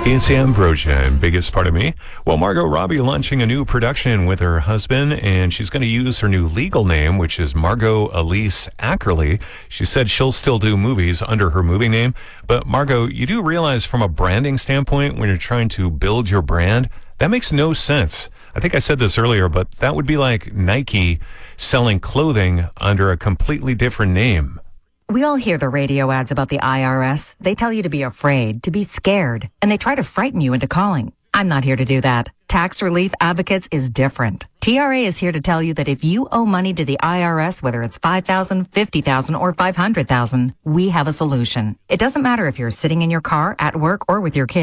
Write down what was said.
It's Ambrosia and Biggest Part of Me. Well, Margot Robbie launching a new production with her husband, and she's going to use her new legal name, which is Margot Elise Ackerley. She said she'll still do movies under her movie name. But Margot, you do realize from a branding standpoint, when you're trying to build your brand, that makes no sense. I think I said this earlier, but that would be like Nike selling clothing under a completely different name. We all hear the radio ads about the IRS. They tell you to be afraid, to be scared, and they try to frighten you into calling. I'm not here to do that. Tax Relief Advocates is different. TRA is here to tell you that if you owe money to the IRS, whether it's $5,000, $50,000, or $500,000, we have a solution. It doesn't matter if you're sitting in your car, at work, or with your kids.